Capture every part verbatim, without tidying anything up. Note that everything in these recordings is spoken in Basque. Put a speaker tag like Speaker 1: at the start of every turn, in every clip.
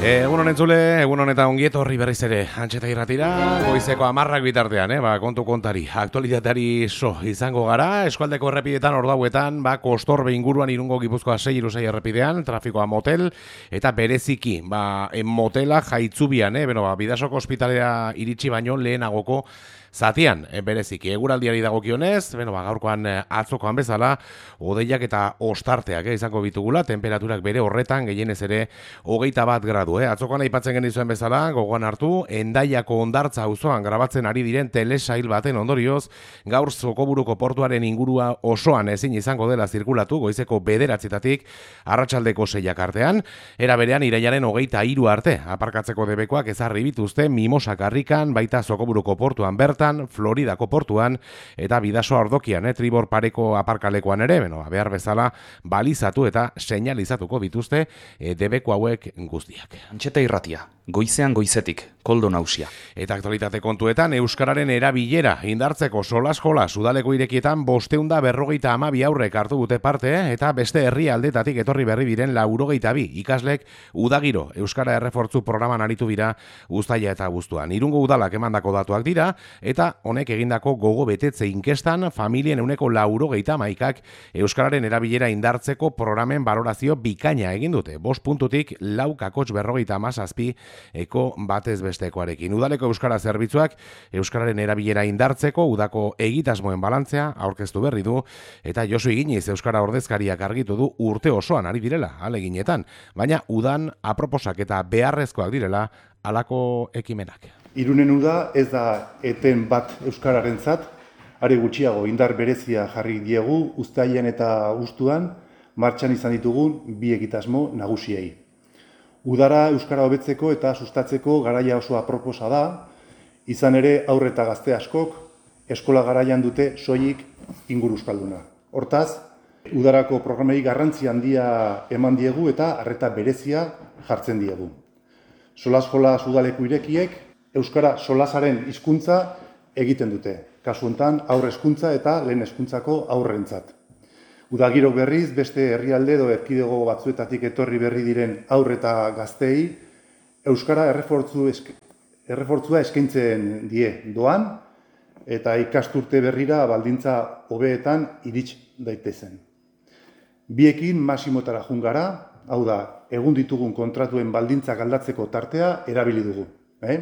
Speaker 1: Egun honen zule, egun honetan ongietorri berriz ere Antxeta Irratira, goizeko hamarrak bitartean, eh? ba, kontu kontari, aktualitateari so izango gara, eskualdeko errepidetan ordauetan, ba, kostorbe inguruan Irungo Gipuzkoa sei iruzei errepidean, trafikoa motel, eta bereziki, ba, motela jaitzubian, eh? Beno, ba, Bidasoko ospitalea iritsi baino lehenagoko zatian, e, bereziki, eguraldiari dagokionez, beno, ba, gaurkoan atzokoan bezala, odeiak eta ostarteak eh, izango bitugula, temperaturak bere horretan, gehienez ere, hogeita bat gradu. Eh? Atzokoan aipatzen genizuen bezala, gogoan hartu, Hendaiako Hondartza auzoan grabatzen ari diren telesail baten ondorioz, gaur Zokoburuko portuaren ingurua osoan ezin izango dela zirkulatu, goizeko bederatzitatik, arratsaldeko seiak artean, era berean irailaren hogeita hiru arte, aparkatzeko debekoak ezarri bituzte, Mimosa karrikan, baita Zokoburuko portuan bertan, Floridako portuan eta Bidasoa ordokian, eh, Tribor pareko aparkalekoan ere, beno, behar bezala balizatu eta seinalizatuko dituzte e, debeko hauek guztiak.
Speaker 2: Antxeta Irratia, goizean goizetik, Koldo Nausia.
Speaker 1: Eta aktualitate kontuetan, euskararen erabilera indartzeko solas jolas udaleko irekietan bosteunda berrogeita hamabi aurrek hartu dute parte, eh, eta beste herrialdetatik etorri berri diren laurogeita bi ikaslek udagiro euskara errefortzu programan aritu dira uztaila eta abuztuan. Irungo udalak emandako datuak dira, eta honek egindako gogo betetze inkestan familien euneko laurogeita hamaikak euskararen erabilera indartzeko programen balorazio bikaina egin dute. Bost puntutik lau kakotx berrogeita hamazazpi eko batez bestekoarekin. Udaleko euskara zerbitzuak euskararen erabilera indartzeko udako egitasmoen balantzea aurkeztu berri du, eta Josu Iginiz euskara ordezkariak argitu du urte osoan ari direla aleginetan, baina udan aproposak eta beharrezkoak direla halako ekimenak.
Speaker 3: Irunen uda ez da eten bat euskararentzat, are gutxiago indar berezia jarri diegu uztailean eta abuztuan martxan izan ditugun bi egitasmo nagusiei. Udara euskara hobetzeko eta sustatzeko garaia oso aproposa da, izan ere aurre eta gazte askok eskola garaian dute soilik inguru euskalduna. Hortaz, udarako programei garrantzi handia eman diegu eta arreta berezia jartzen diegu. Solas jolas udaleko irekiek euskara solasaren hizkuntza egiten dute. Kasu honetan, aurre hezkuntza eta lehen hezkuntzako aurrentzat. Udagiro berriz, beste herrialde edo erkidego batzuetatik etorri berri diren aurre eta gaztei, euskara errefortzu esk errefortzua eskaintzen die doan, eta ikasturte berrira baldintza hobeetan irits daitezen. Biekin maximotara jungara, hau da, egun ditugun kontratuen baldintzak aldatzeko tartea erabili dugu. Eh?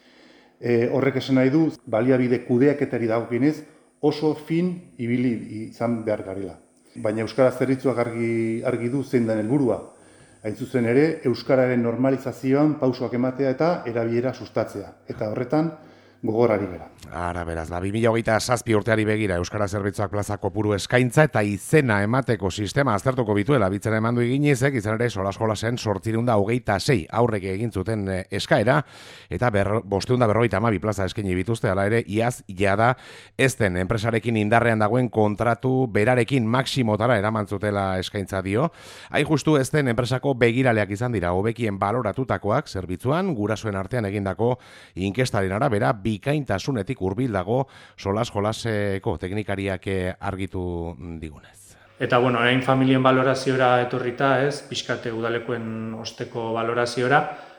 Speaker 3: E, horrek esan nahi du, baliabide kudeaketari dagokienez oso fin ibili izan behar garela. Baina euskara zerbitzuak argi, argi du zein den helburua. Hain zuzen ere, euskararen normalizazioan pausoak ematea eta erabilera sustatzea. Eta horretan, gogorari bera.
Speaker 1: Ara, beraz, ba, bi mila hogeita zazpi urteari begira Euskara Zerbitzuak plaza kopuru eskaintza eta izena emateko sistema aztertuko bituela bitzera emandu eginezek, izan ere solas jolasen sortzireunda hogeita sei aurrek egin zuten eskaera, eta ber, bosteunda berrogeita hamabi plaza eskaini bituzte, ala ere, iaz jada ez den enpresarekin indarrean dagoen kontratu berarekin maksimotara eraman zutela eskaintza dio. Hain justu ez den enpresako begiraleak izan dira hobekien baloratutakoak zerbitzuan, gurasoen artean egindako inkestaren arabera, bikaintasunetik hurbil dago solas jolaseko teknikariak argitu digunez.
Speaker 4: Eta bueno, orain familien baloraziora etorrita, ez, pixkate udalekoen osteko baloraziora,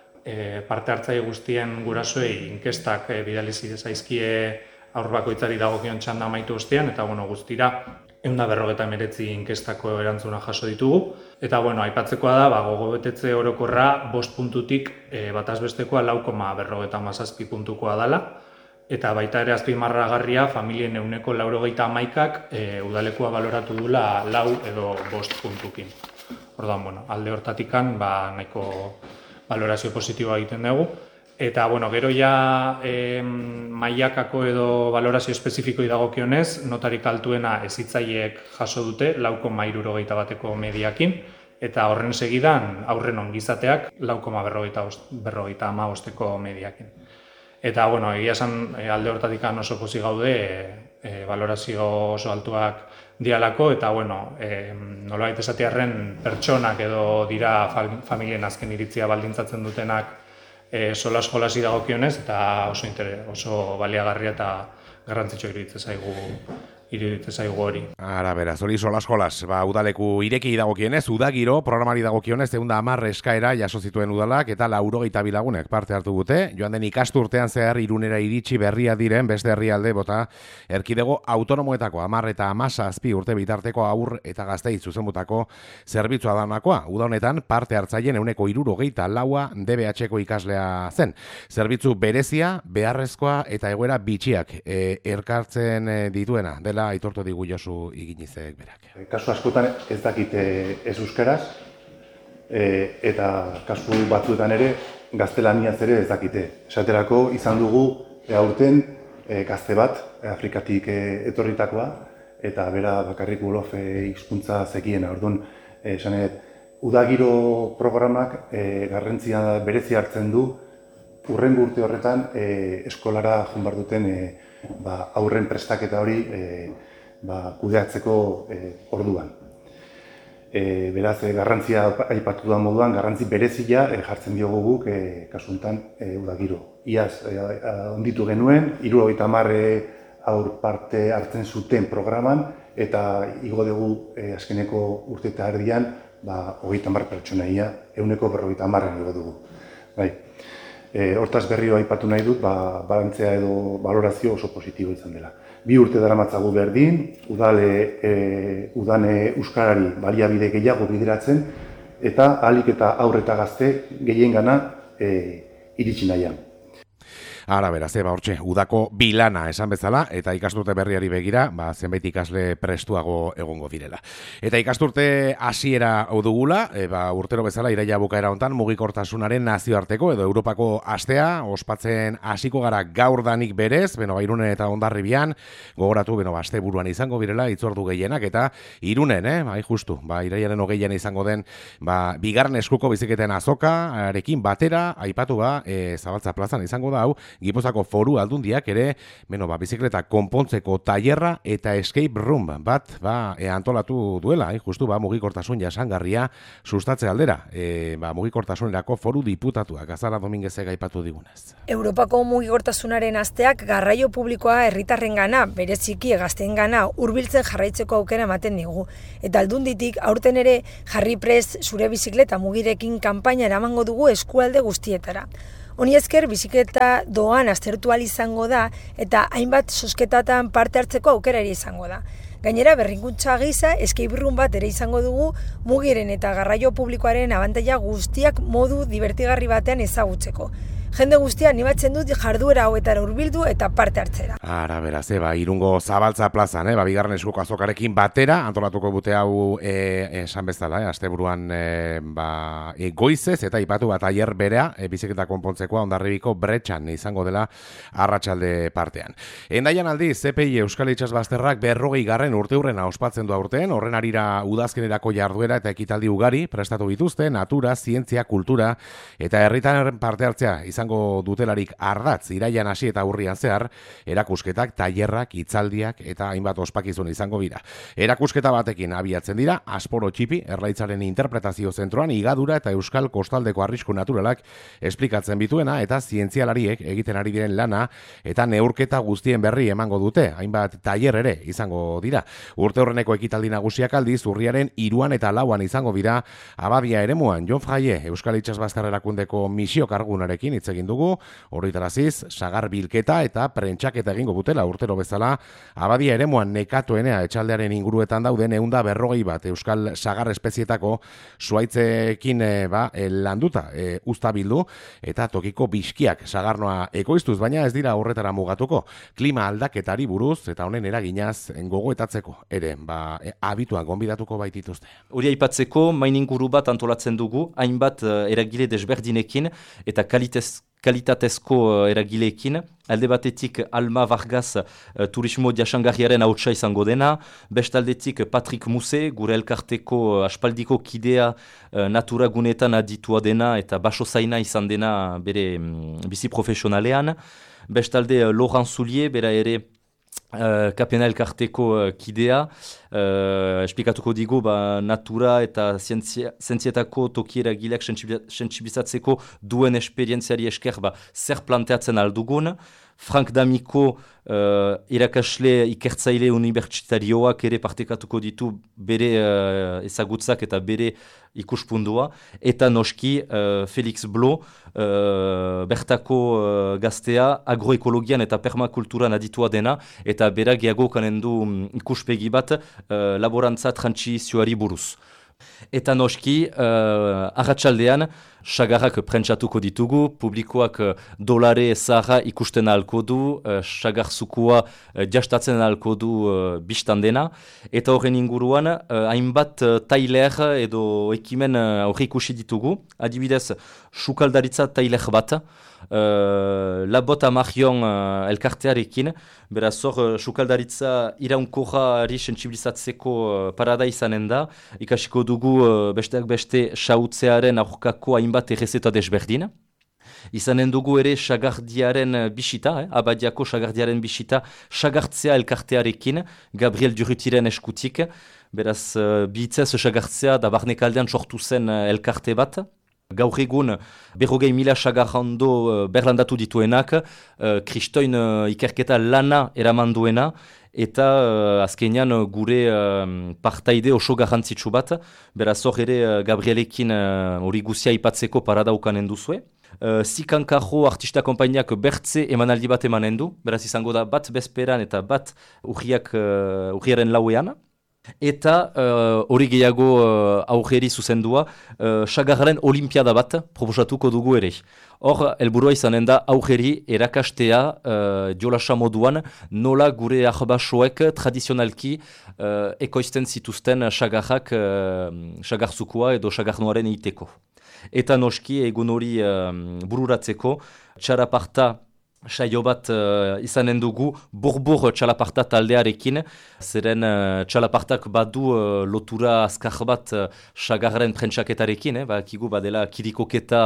Speaker 4: e, parte hartzaile guztien gurasoei inkestak e, bidali zaizkie haur bakoitzari dagokion txanda amaitu ostean, eta bueno, guztira ehun eta berrogeita hemeretzi inkestako erantzuna jaso ditugu. Eta bueno, aipatzekoa da, ba, gogo betetze orokorra bost puntutik e, bataz bestekoa lau koma berrogeita hamazazpi puntukoa dela. Eta baita ere azpimarragarria familien ehuneko laurogeita hamaikak e, udalekoa baloratu dula lau edo bost puntukin. Orduan, bueno, alde hortatikan ba, nahiko balorazio positiboa egiten dugu. Eta, bueno, gero ja e, mailakako edo balorazio espezifiko dagokionez, notarik altuena hezitzaileek jaso dute lau koma hirurogeita bateko mediakin, eta horren segidan aurren ongizateak lau koma berrogeita hamabosteko mediakin. Eta, bueno, egia esan alde hortatik oso pozik gaude, e, e, balorazio oso altuak dialako, eta, bueno, e, nolabait esatearren pertsonak edo dira familien azken iritzia baldintzatzen dutenak e, solas jolasi dagokionez, eta oso, inter, oso baliagarria eta garrantzitsua iruditzen zaigu iruditzen zaigu hori.
Speaker 1: Ara, beraz, hori solas-jolas, ba, udaleku ireki dagokienez, udagiro, programari dagokionez, ehun eta hamar eskaera jaso zituen udalak, eta laurogeita bi lagunek parte hartu dute, joan den ikasturtean zehar Irunera iritsi berria diren beste herrialde bota erkidego autonomoetako hamar eta hamazazpi urte bitarteko aur eta gaztei zuzenbutako zerbitzua danakoa. Uda honetan parte hartzaileen ehuneko hirurogeita laua D B H-ko ikaslea zen. Zerbitzu berezia, beharrezkoa eta egoera bitxiak e, erkartzen e, dituena, dela aitortu digu Josu Iginizek berak.
Speaker 3: Kasu askotan ez dakite ez euskaraz, e, eta kasu batzuetan ere gaztelaniaz ere ez dakite. Esaterako izan dugu e, aurten e, gazte bat, e, Afrikatik e, etorritakoa, eta bera bakarrik Wolof e, hizkuntza zekiena. Orduan, e, esanet, udagiro programak e, garrantzia berezi hartzen du, urrengo urte horretan e, eskolara joan behar duten e, ba, aurren prestaketa hori e, ba, kudeatzeko e, orduan. E, beraz, e, garrantzia aipatu da moduan, garrantzi berezia e, jartzen diogu guk e, kasuntan e, udagiro. Iaz, e, onditu genuen, hirurogeita hamar aur parte hartzen zuten programan, eta igo dugu e, azkeneko urte eta erdian, ba, hogeita hamar pertsonaia, ehuneko berrogeita hamarren igo dugu. Bai. E, hortaz berriro aipatu nahi dut, ba, balantzea edo balorazio oso positibo izan dela. Bi urte daramatzagu berdin, udale, e, udane euskarari baliabide gehiago bideratzen, eta ahalik eta aurre eta gazte gehiengana e, iritsi nahian.
Speaker 1: Ara, beraz, eba, hortxe, udako bilana esan bezala, eta ikasturte berriari begira, ba, zenbait ikasle prestuago egongo direla. Eta ikasturte hasiera hau dugula, e, ba, urtero bezala, iraila bukaera hontan, mugikortasunaren nazioarteko, edo Europako astea, ospatzen hasiko gara gaur danik berez, beno, ba, Irunen eta Hondarribian, gogoratu, beno, ba, aste buruan izango birela, itzordu gehienak, eta Irunen, eh, bai, justu, ba, irailaren hogeian izango den, ba, bigarren eskuko biziketen azoka, arekin batera, aipatu ba, e, Zabaltza plazan izango da, hau, Gipuzkoako Foru Aldundiak ere, beno, ba, bizikleta konpontzeko tailerra eta escape room bat, ba, e, antolatu duela, eh, justu, ba, mugikortasun jasangarria sustatze aldera, e, ba, mugikortasunerako Foru Diputatuak, Azara Domingezek aipatu digunez.
Speaker 5: Europako mugikortasunaren asteak garraio publikoa herritarrengana, bereziki gazteengana hurbiltzen jarraitzeko aukera ematen digu. Eta Aldunditik aurten ere jarri prest zure bizikleta mugirekin kanpaina eramango dugu eskualde guztietara. Honi esker, bizikleta doan aztertu ahal izango da eta hainbat zozketatan parte hartzeko aukera ere izango da. Gainera, berrikuntza gisa, escape room bat ere izango dugu mugiren eta garraio publikoaren abantaila guztiak modu divertigarri batean ezagutzeko. Jende guztia animatzen dut jarduera hauetara hurbildu eta parte hartzera.
Speaker 1: Ara, beraz, eba, Irungo Zabaltza plazan, eh, ba, bigarren eskuko azokarekin batera, antolatuko bute hau e, esan bezala, eh, asteburuan e, ba, e, goizez eta ipatu bat aier berea, e, bizikleta konpontzekoa Hondarribiko bretxan izango dela arratsalde partean. Endaian aldiz, Z P I Euskal Itsasbazterrak berrogei garren urteurrena ospatzen du aurten, horren arira udazkenerako jarduera eta ekitaldi ugari prestatu dituzte, natura, zientzia, kultura eta herritarren parte hartzea izango dutelarik ardatz iraian hasi eta urrian zehar, erakusketak, tailerrak, hitzaldiak eta hainbat ospakizun izango dira. Erakusketa batekin abiatzen dira, Asporo Txipi, Erlaitzaren interpretazio zentroan, igadura eta Euskal Kostaldeko arrisku naturalak esplikatzen bituena eta zientzialariek egiten ari diren lana eta neurketa guztien berri emango dute, hainbat tailer ere izango dira. Urte horreneko ekitaldi nagusiak aldiz, urriaren hiruan eta lauan izango dira Abadia eremuan. Jon Fraie, Euskal Itsasbazter erakundeko misio kargunarekin hitz egin dugu, horretaraziz, sagar bilketa eta prentxaketa egingo butela urtero bezala, Abadia eremuan nekatuenea etxaldearen inguruetan dauden ehunda berrogei bat euskal sagar espezietako zuaitzekin e, ba, e, landuta e, uzta bildu eta tokiko biskiak sagarnoa ekoiztuz, baina ez dira horretara mugatuko. Klima aldaketari buruz eta honen eraginaz gogoetatzeko ere, ba, e, abituak gonbidatuko baitituzte.
Speaker 2: Hori aipatzeko, main inguru bat antolatzen dugu, hainbat uh, eragile desberdinekin eta kalitez kalitatezko uh, eragileekin, alde batetik Alma Vargas uh, turismo jasangarriaren hautsa izango dena, bestaldetik Patrick Muse, gure elkarteko uh, aspaldiko kidea uh, natura gunetan aditua dena eta baso zaina izan dena bere um, bizi profesionalean, bestalde uh, Laurent Soulier, bera ere Uh, Kapena elkarteko uh, kidea, uh, esplikatuko digu ba, natura eta zientzia, zientzietako toki eragileak sentsibilizatzeko duen esperientziari esker ba, zer planteatzen aldugun. Frank D'Amico uh, irakasle ikertzaile unibertsitarioak ere partekatuko ditu bere uh, ezagutzak eta bere ikuspundua. Eta noski uh, Felix Blo, uh, bertako uh, gaztea agroekologian eta permakulturan aditua dena, eta berak geago kanen du um, ikuspegi bat uh, laborantza trantsizioari buruz. Eta noski, uh, arratsaldean, sagarrak prentsatuko ditugu, publikoak uh, dolare zaharra ikusten ahalko du, uh, sagar zukua uh, jastatzen ahalko du uh, bistan dena, eta horren inguruan, uh, hainbat uh, tailer edo ekimen horri uh, ikusi ditugu, adibidez, sukaldaritza tailer bat, Uh, Labota Marion uh, elkartearekin, beraz hor uh, sukaldaritza iraunkorrari sentsibilizatzeko uh, parada izanen da, ikasiko dugu uh, besteak beste sautzearen aurkako hainbat errezeta desberdin. Izanen dugu ere sagardiaren bisita, eh? Abadiako sagardiaren bisita, sagartzea elkartearekin, Gabriel Durutiren eskutik, beraz uh, bihitzez sagartzea da barnekaldean sortu zen uh, elkarte bat. Gaur egun, berrogei mila sagarrando uh, berlandatu dituenak, uh, kristoin uh, ikerketa lana eraman duena, eta uh, azkenean uh, gure uh, partaide oso garrantzitsu bat, beraz hor ere uh, Gabrielekin hori uh, guzia ipatzeko parada ukanen duzue. Uh, Zikankajo artista konpainiak bertze emanaldi bat emanen du, beraz izango da bat bezperan eta bat urriak, uh, urriaren lauean. Eta hori uh, gehiago uh, aurreri zuzendua, uh, sagarren olimpiada bat proposatuko dugu ere. Hor, helburua izanen da aurreri erakastea uh, jolasa moduan nola gure ahbasoek tradizionalki uh, ekoizten zituzten sagarrak, uh, sagarzukua edo sagarnoaren egiteko. Eta noski egun hori uh, bururatzeko, txaraparta saio bat uh, izanen dugu borbor txalaparta taldearekin, zeren uh, txalapartak badu uh, lotura azkar bat uh, sagarren prentsaketarekin, eh, bakigu badela kirikoketa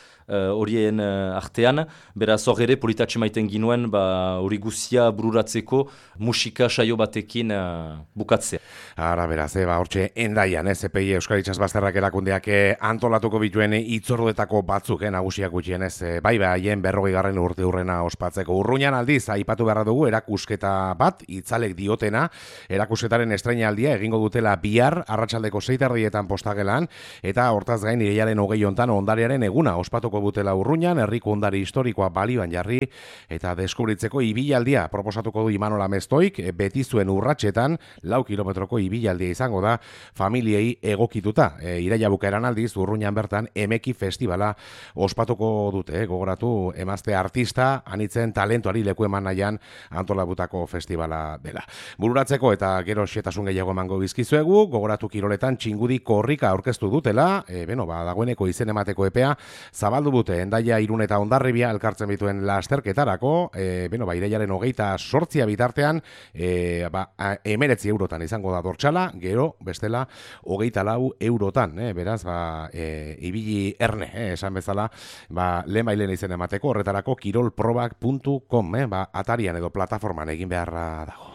Speaker 2: horien uh, uh, artean, beraz hor ere politatxe maiten ginuen hori ba, guzia bururatzeko musika saio batekin uh, bukatzea.
Speaker 1: Ara beraz, eh, ba, hortxe endaian, ez, E P I Euskal Itsasbazterrak erakundeak antolatuko bituen itzorduetako batzuk, eh, nagusiak gutxien ez, eh, bai haien berrogei garren urte hurrena ospatzeko. Urruñan aldiz, aipatu beharra dugu erakusketa bat, itzalek diotena, erakusketaren estreinaldia egingo dutela bihar, arratsaldeko sei terdietan postagelan, eta hortaz gain irailaren hogei hontan ondarearen eguna ospatuko butela Urruñan, herriko ondare historikoa balioan jarri, eta deskubritzeko ibilaldia proposatuko du Imanol Amestoik, beti zuen urratsetan, lau kilometroko ibilaldia izango da, familiei egokituta. E, iraila bukaeran aldiz, Urruñan bertan, Emeki Festivala ospatuko dute, eh? Gogoratu emazte artista, anitzen talentuari leku eman nahian antolabutako festivala dela. Bururatzeko eta gero xetasun gehiago emango bizkizuegu, gogoratu kiroletan txingudi korrika aurkeztu dutela, e, beno, ba, dagoeneko izen emateko epea, zabaldu bute, Hendaia, Irun eta Hondarribia elkartzen bituen lasterketarako, e, beno, ba, irailaren hogeita sortzia bitartean, e, ba, emeretzi eurotan izango da dortxala, gero, bestela, hogeita lau eurotan, eh? Beraz, ba, e, ibili erne, eh? Esan bezala, ba, lehen bailen izen emateko, horretarako kirolprobak puntu com, eh? Ba, atarian edo plataforman egin beharra dago.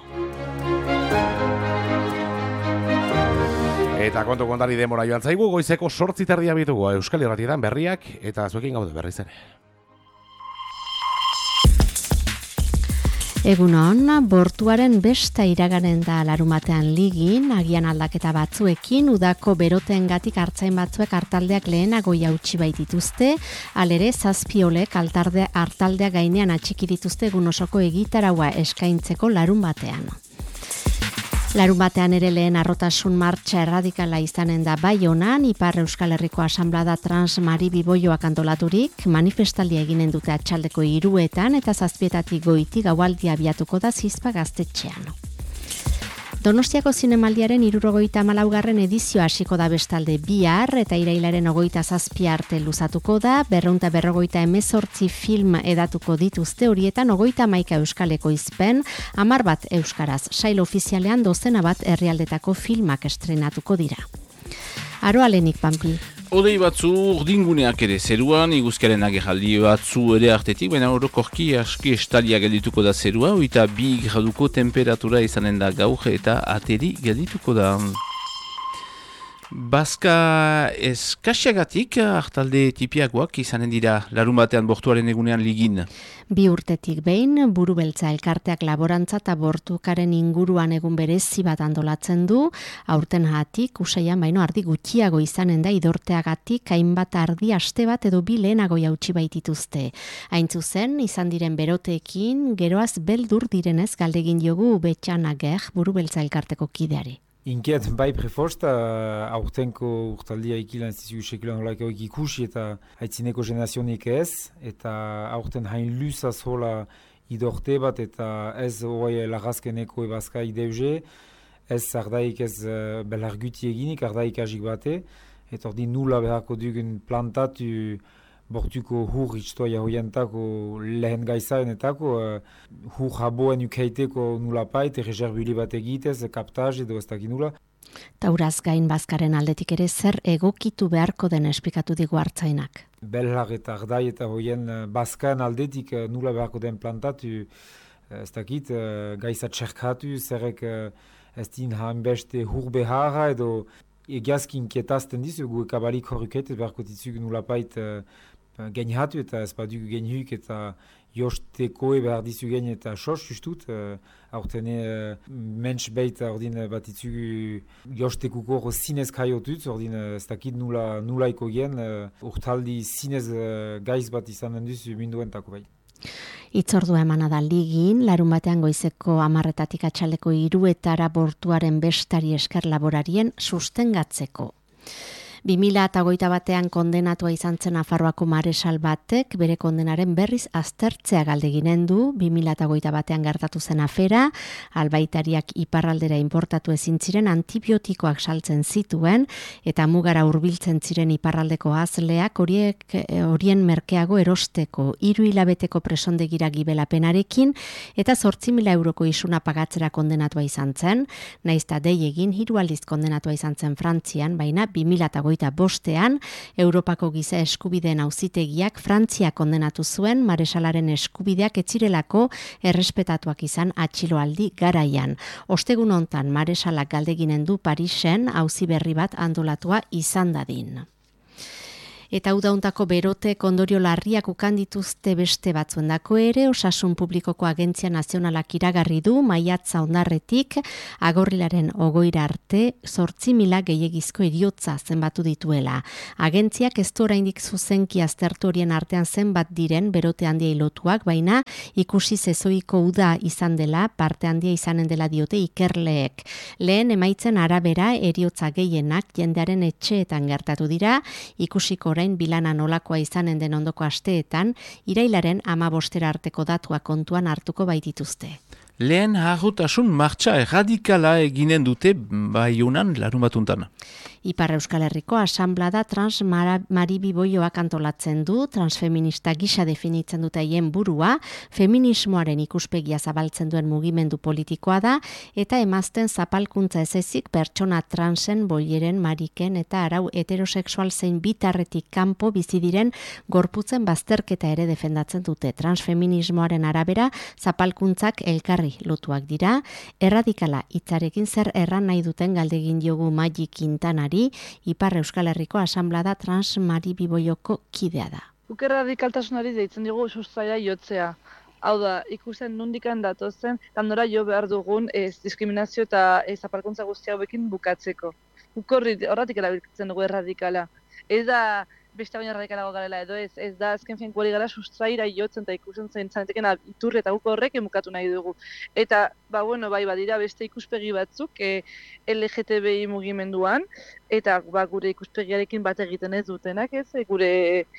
Speaker 1: Eta kontu kontari demora joan zaigu, goizeko sortzi terdia bitugu Euskal Irratietan berriak, eta zuekin gaude berriz ere.
Speaker 6: Egunon, bortuaren besta iraganen da larumatean ligin, agian aldaketa batzuekin, udako berotengatik hartzain batzuek hartaldeak lehenago jautsi baitituzte, alere zazpiolek hartaldea gainean atxiki dituzte egun osoko egitaraua eskaintzeko larumatean. Larun batean ere lehen arrotasun martxa erradikala izanen da Baionan, Ipar Euskal Herriko Asanblada Trans Mari Biboioak antolaturik, manifestaldia eginen dute atxaldeko hiruetan eta zazpietatik goiti gaualdia abiatuko da Zizpa gaztetxean. Donostiako zinemaldiaren hirurogeita hamalaugarren edizioa hasiko da bestalde bihar eta irailaren hogeita zazpi arte luzatuko da, berrehun berrogeita hemezortzi film edatuko dituzte horietan hogeita hamaika euskaleko izpen, hamar bat euskaraz, sail ofizialean dozena bat herrialdetako filmak estrenatuko dira. Aroalenik, Pampi.
Speaker 7: Odei batzu urdinguneak ere zeruan, iguzkiaren agerraldi batzu ere artetik, baina orokorki aski estalia geldituko da zerua, oita bi graduko temperatura izanen da gaur eta ateri geldituko da. Bazka eskasiagatik hartalde tipiagoak izanen dira larun batean bortuaren egunean ligin.
Speaker 6: Bi urtetik behin, buru beltza elkarteak laborantza eta bortukaren inguruan egun berezi bat antolatzen du, aurten hatik, usaian baino ardi gutxiago izanen da idorteagatik, hainbat ardi aste bat edo bi lehenago jautsi baitituzte. Hain zuzen, izan diren beroteekin, geroaz beldur direnez galdegin diogu Betxanager buru beltza elkarteko kideari.
Speaker 8: Inkiet bai prefost, uh, aurtenko urtaldia ikilan zizu sekulan olako ikusi eta haitzineko generazionik ez, eta aurten hain luza zola idorte bat eta ez hori lagazkeneko ebazka ideuze, ez ardaik ez uh, belarguti eginik, ardaik agik bate, eta ordi nula beharko dugun plantatu bortuko hur itstoia hoientako lehen gaizaenetako, uh, hur jaboen ukeiteko nula pait, reserbuli bat egitez, kaptaz edo ez dakit nula.
Speaker 6: Tauraz gain bazkaren aldetik ere zer egokitu beharko den esplikatu digu hartzainak.
Speaker 8: Belhar eta ardai eta hoien uh, bazkaren aldetik uh, nula beharko den plantatu, uh, ez dakit, uh, gaizat txerkatu, zerrek uh, ez din hainbeste hur beharra edo egiazkin kietazten dizu, gu ekabalik horruketez beharko ditzuk nula pait uh, genihatu eta ez badugu genihuk eta josteko behar dizu gen eta sos justut, uh, aurtene uh, mensch beita ordin bat itzugu jostekuko zinez kaiotut, ordin uh, ez dakit nula, nulaiko gen, uh, urtaldi zinez uh, gaiz bat izanen duzu minduentako bai.
Speaker 6: Itzordua emana da ligin, larun batean goizeko amarretatik atxaleko hiruetara bortuaren bestari esker laborarien sustengatzeko. bi mila hogeita batean kondenatua izan zen Nafarroako maresal batek bere kondenaren berriz aztertzea galdeginen du, bi mila hogeita batean gertatu zen afera, albaitariak iparraldera inportatu ezin ziren antibiotikoak saltzen zituen eta mugara hurbiltzen ziren iparraldeko hazleak horiek horien merkeago erosteko hiru hilabeteko presondegira gibelapenarekin eta zortzi mila euroko isuna pagatzera kondenatua izan zen, nahiz eta dei egin hiru aldiz kondenatua izan zen Frantzian, baina bi mila hogeita bostean, Europako giza eskubideen auzitegiak Frantzia kondenatu zuen maresalaren eskubideak etzirelako errespetatuak izan atxiloaldi garaian. Ostegun hontan maresalak galdeginen du Parisen auzi berri bat antolatua izan dadin. Eta udauntako berotek ondorio larriak ukan dituzte beste batzuendako ere, Osasun Publikoko Agentzia Nazionalak iragarri du maiatza ondarretik agorrilaren ogoira arte zortzi mila gehiegizko heriotza zenbatu dituela. Agentziak ez du oraindik zuzenki aztertu horien artean zenbat diren berote handia lotuak, baina ikusi zezoiko uda izan dela, parte handia izanen dela diote ikerleek. Lehen emaitzen arabera heriotza gehienak jendearen etxeetan gertatu dira, ikusiko bilana nolakoa izanen den ondoko asteetan, irailaren amabostera arteko datua kontuan hartuko baitituzte.
Speaker 7: Lehen harrotasun martxa erradikala eginen dute Baionan larun batuntan.
Speaker 6: Ipar Euskal Herriko asanblada trans maribiboioak antolatzen du, transfeminista gisa definitzen dute haien burua, feminismoaren ikuspegia zabaltzen duen mugimendu politikoa da, eta emazten zapalkuntza ez ezik pertsona transen, boieren, mariken eta arau heterosexual zein bitarretik kanpo bizi diren gorputzen bazterketa ere defendatzen dute. Transfeminismoaren arabera zapalkuntzak elkarri lotuak dira, erradikala hitzarekin zer erran nahi duten galdegin diogu Maji Quintanari, Ipar Euskal Herriko asanblada trans maribiboioko kidea da.
Speaker 9: Guk erradikaltasunari deitzen dugu sustraia jotzea. Hau da, ikusten nundikan datozen, tandora jo behar dugun ez, diskriminazio eta ez zapalkuntza guztia hauekin bukatzeko. Guk horratik erabiltzen dugu erradikala. Ez da beste baino radikalago garela edo ez, ez da azken fin guri gara sustraira jotzen eta ikusten zen zaneteken iturri eta guk horrek emukatu nahi dugu. Eta, ba, bueno, bai, badira beste ikuspegi batzuk e, L G T B I mugimenduan, eta ba, gure ikuspegiarekin bat egiten ez dutenak, ez, e, gure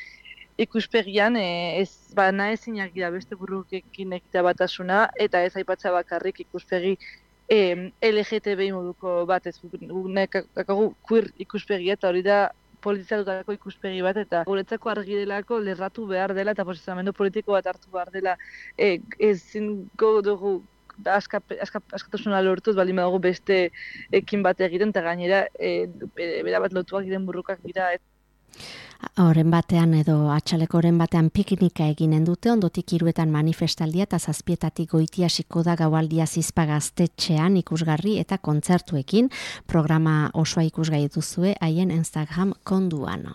Speaker 9: ikuspegian e, ez, ba, nahezinak dira beste burukekin egitea batasuna, eta ez aipatza bakarrik ikuspegi e, L G T B I moduko bat, ez, nekakagu queer ikuspegia eta hori da politizatutako ikuspegi bat eta guretzako argi delako lerratu behar dela eta posizionamendu politiko bat hartu behar dela e, ezin dugu askatasuna lortuz baldin badago beste ekin bat egiten eta gainera e, bera bat lotuak diren burrukak dira.
Speaker 6: Horren batean edo atxaleko horren batean piknika eginen dute, ondotik hiruetan manifestaldia eta zazpietatik goitia hasiko da gaualdia Zizpa gaztetxean ikusgarri eta kontzertuekin. Programa osoa ikusgai duzue haien Instagram konduan.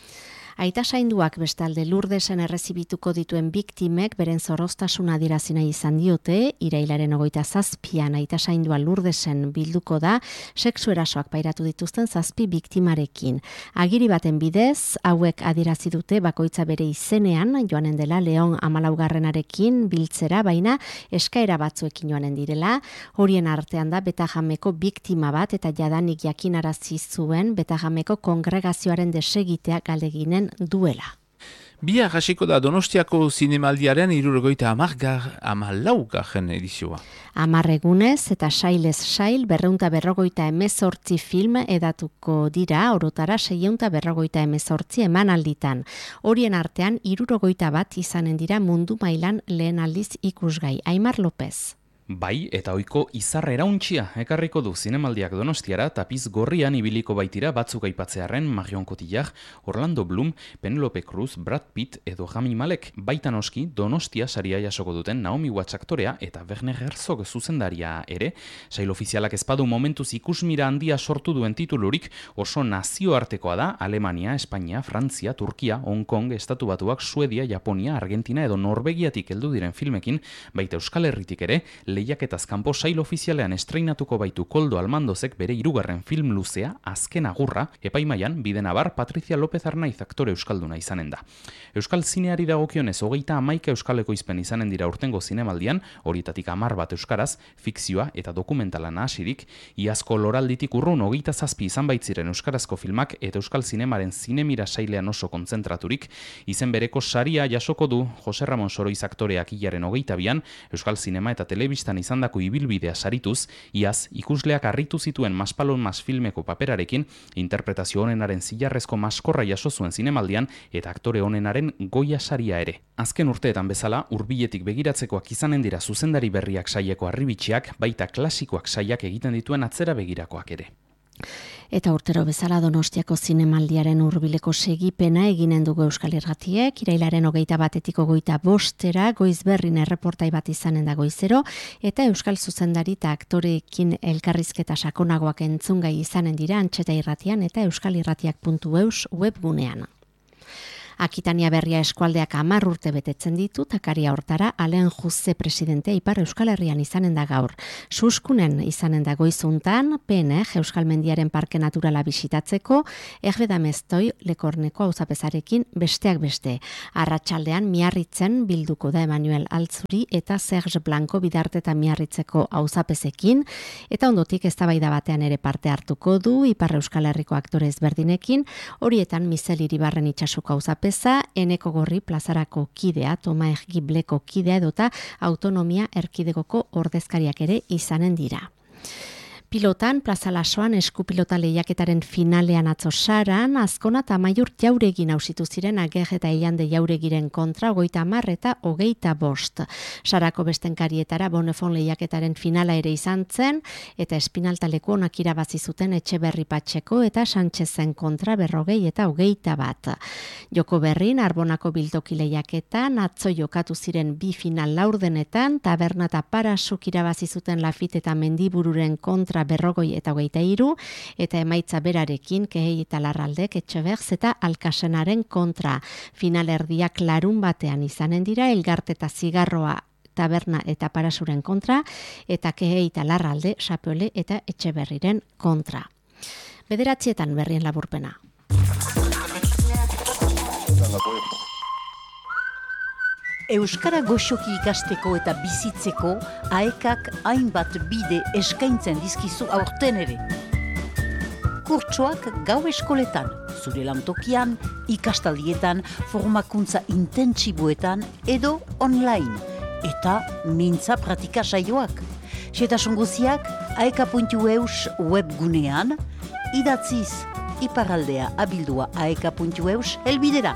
Speaker 6: Aita sainduak bestalde Lurdesen errezibituko dituen biktimek beren zorroztasuna adierazina izan diote, irailaren hogeita zazpian aita saindua Lurdesen bilduko da, sexu erasoak pairatu dituzten zazpi biktimarekin. Agiri baten bidez, hauek adierazi dute bakoitza bere izenean, joanen dela Leon amalaugarrenarekin biltzera, baina eskaera batzuekin joanen direla, horien artean da Betajameko biktima bat eta jadanik jakinarazi zuen Betajameko kongregazioaren desegitea galdeginen duela.
Speaker 7: Bia hasiko da Donostiako zinemaldiaren hirurogeita hamargar hamalaugarren edizioa.
Speaker 6: Hamar egunez eta sailez sail berreunta berrogeita hemezortzi film edatuko dira, orotara seiehunta berrogeita hemezortzi emanalditan. Horien artean hirurogeita bat izanen dira mundu mailan lehen aldiz ikusgai. Aimar López.
Speaker 10: Bai, eta ohiko izarrera untxia ekarriko du zinemaldiak Donostiara, tapiz gorrian ibiliko baitira batzuk aipatzearren Marion Cotillard, Orlando Bloom, Penelope Cruz, Brad Pitt edo Rami Malek. Baita noski Donostia saria jasoko duten Naomi Watts aktorea eta Werner Herzog zuzendaria ere. Sail ofizialak ezpadu momentuz ikusmira handia sortu duen titulurik, oso nazioartekoa da Alemania, Espainia, Frantzia, Turkia, Hong Kong, Estatu Batuak, Suedia, Japonia, Argentina edo Norvegiatik heldu diren filmekin, baita Euskal Herritik ere, lehiaketaz kanpo sail ofizialean estreinatuko baitu Koldo Almandozek bere hirugarren film luzea, Azken Agurra, epaimaian bidenabar Patricia López Arnaiz aktore euskalduna izanen da. Euskal zineari dagokionez hogeita hamaika euskaleko izpen izanen dira urtengo zinemaldian, horietatik hamar bat euskaraz, fikzioa eta dokumentala nahasirik, iazko loralditik urrun hogeita zazpi izan baitziren euskarazko filmak eta euskal zinemaren zinemira sailean oso kontzentraturik, izen bereko saria jasoko du Jose Ramon Soroiz aktoreak hilaren hogeita bian, euskal zinema eta telebistan izandako ibilbidea sarituz, iaz ikusleak harritu zituen Maspalon Mas filmeko paperarekin, interpretazio honenaren zilarrezko maskorra jaso zuen zinemaldian eta aktore honenaren goia saria ere. Azken urteetan bezala, hurbiletik begiratzekoak izanen dira zuzendari berriak saieko arribitxiak, baita klasikoak saiak egiten dituen atzera begirakoak ere.
Speaker 6: Eta urtero bezala Donostiako zinemaldiaren hurbileko segipena eginen dugu Euskal Irratiek, irailaren hogeita batetik hogeita bostera, goizberrin erreportai bat izanen da goizero, eta Euskal zuzendari eta aktoreekin elkarrizketa sakonagoak entzungai izanen dira Antxeta Irratian eta euskalirratiak puntu eus webgunean. Akitania Berria eskualdeak hamar urte betetzen ditu, takaria hortara Alen Juze presidente Ipar Euskal Herrian izanen da gaur. Suskunen izanen da goizuntan, P N G Euskal Mendiaren Parke Naturala bisitatzeko, Egbeda Meztoi Lekorneko auzapezarekin besteak beste. Arratsaldean Miarritzen bilduko da Emanuel Altzuri eta Serge Blanco Bidarte eta Miarritzeko auzapezekin, eta ondotik eztabaida batean ere parte hartuko du Ipar Euskal Herriko aktore ezberdinekin, horietan Mizel Iribarren itsasoko auzapez Eneko Gorri plazarako kidea, Toma Ergibleko kidea edota autonomia erkidegoko ordezkariak ere izanen dira. Pilotan, Plaza Lasoan eskupilota lehiaketaren finalean atzo Saran, Azkona eta Amaiur Jauregin ausitu ziren Ager eta Eiande Jauregiren kontra hogeita hamar eta hogeita bost. Sarako bestenkarietara Bonefon lehiaketaren finala ere izan zen, eta Espinaltaleko onak irabazi zuten Etxeberri Patxeko eta Sanchezen kontra berrogei eta hogeita bat. Joko berrin, Arbonako biltoki lehiaketan, atzo jokatu ziren bi final laurdenetan, Taberna eta Parasuk irabazi zuten Lafite eta Mendibururen kontra berrogoi eta hogeita hiru, eta emaitza berarekin Kehei eta Larraldek Etxeberz eta Alkasenaren kontra. Finalerdiak larun batean izanen dira, Elgarte eta Zigarroa Taberna eta Parasuren kontra, eta Kehei eta Larralde, Sapole eta Etxeberriren kontra. Bederatzietan berrien laburpena.
Speaker 11: Euskara goxoki ikasteko eta bizitzeko aekak hainbat bide eskaintzen dizkizu aurten ere. Kurtsoak gau eskoletan, zure lantokian, ikastaldietan, formakuntza intentsiboetan edo online, eta mintza pratika saioak. Xetasun guziak aeka puntu eus webgunean, idatziz iparraldea abildua aeka puntu eus helbidera.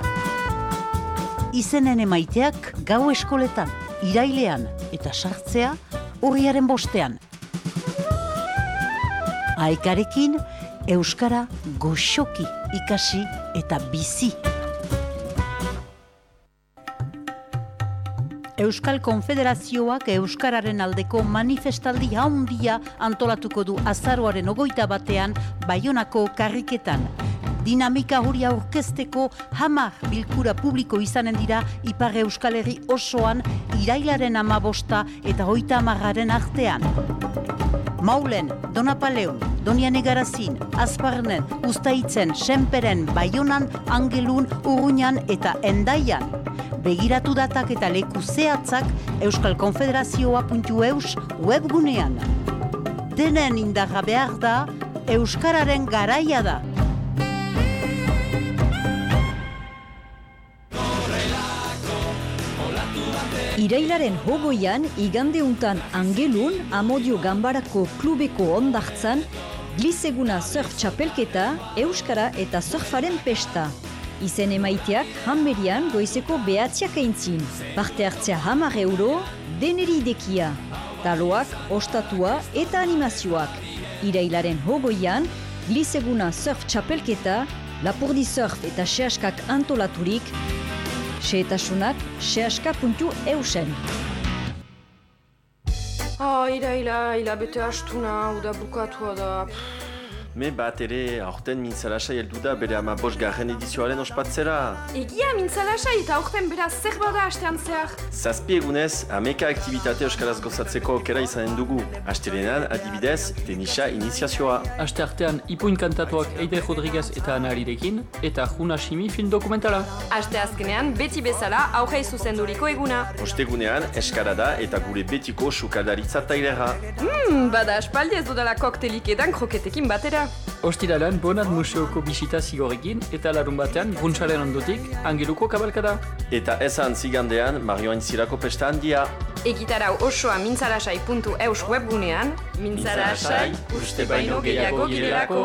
Speaker 11: Izenen emaiteak gau eskoletan, irailean eta sartzea urriaren bostean. Aekarekin euskara goxoki ikasi eta bizi. Euskal Konfederazioak euskararen aldeko manifestaldi handia antolatuko du azaroaren ogoita batean Baionako karriketan. Dinamika hori aurkezteko hamar bilkura publiko izanen dira Ipar Euskal Herri osoan irailaren amabosta eta hogeita hamararen artean. Maulen, Donapaleun, Donian Egarazin, Azparnen, Uztaitzen, Senperen, Baionan, Angelun, Urruñan eta Endaian. Begiratu datak eta leku zehatzak euskalkonfederazioa puntu eus webgunean. Denen indarra behar da, euskararen garaia da.
Speaker 12: Irailaren hogoian, igandeuntan Angelun, Amodio Ganbarako klubeko ondartzan, Gliseguna surf txapelketa, euskara eta surfaren pesta. Izen emaiteak hanberian goizeko behatziak aintzin. Parte hartzea hamar euro, deneri idekia. Taloak, ostatua eta animazioak. Irailaren hogoian, Gliseguna surf txapelketa, Lapurdi surf eta sehaskak antolaturik, sehetasunak sehaska puntu eusen.
Speaker 13: Ah, iraila, ila bete astuna, uda bukatua da...
Speaker 14: Me bat ere, aurten mintzalasai heldu da bere ama bost garren edizioaren ospatzera.
Speaker 13: Egia mintzalasai eta aurten beraz zer bada astean zehar.
Speaker 14: Zazpi egunez, ameka aktivitate euskaraz gozatzeko aukera izanen dugu. Astelenan, adibidez, tenisa iniziazioa.
Speaker 15: Aste artean, ipuin kantatuak Eider Rodriguez eta Anarirekin, eta Juna Shimi film dokumentala.
Speaker 13: Aste azkenean, beti bezala aurrei zuzenduriko eguna.
Speaker 14: Ostegunean, eskarada eta gure betiko sukaldaritza tailera.
Speaker 13: Hmm, bada aspaldi ez dudala koktelik edan kroketekin batera.
Speaker 15: Ostiralan, Bonat Museoko bisita zigorekin eta larun batean, Bruntsaren ondotik, Angeluko kabalkada.
Speaker 14: Eta esan zigandean, Marioain Zirako pesta handia.
Speaker 13: Egitarau osoa mintzalasai puntu eus webgunean, mintzalasai, uste baino gehiago girelako.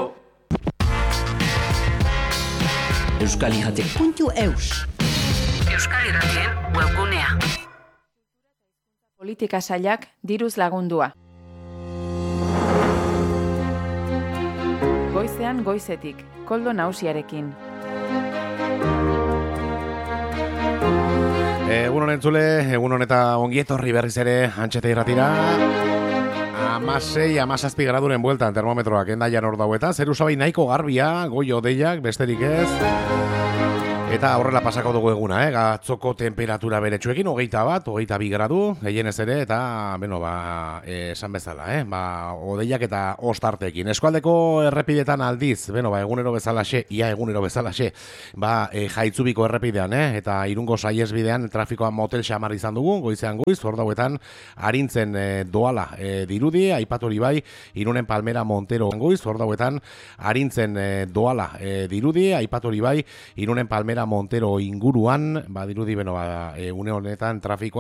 Speaker 11: Euskaliratek puntu eus.
Speaker 16: Euskaliraten webgunea.
Speaker 17: Politika sailak diruz lagundua. Goizean goizetik, Koldo Nausiarekin.
Speaker 1: Egun honen zule, egun honeta ongietorri berriz ere antxeta irratira. Amasei, amazazpi graduren bueltan termometroak endaian hor daueta. Zeru zabai nahiko garbia, goi odeiak, besterik ez. Eta horrela pasako dugu eguna, eh? Gatzoko temperatura beretsuekin, hogeita bat, hogeita bi gradu, gehienez ere, eta, beno, ba, esan bezala, eh? Ba, odeiak eta ostartekin. Eskualdeko errepidetan aldiz, beno, ba, egunero bezalaxe, ia egunero bezalaxe, ba, e, Jaitzubiko errepidean, eh? Eta Irungo saiesbidean trafikoa motel xamar izan dugu, goizean goiz, hor dauetan, arintzen e, doala e, dirudi, aipatori bai, Irunen Palmera Montero goiz, hor dauetan, arintzen e, doala e, dirudi, aipatori bai, Irunen Palmera Montero inguruan, badirudi beno, ba, e, une honetan trafikoa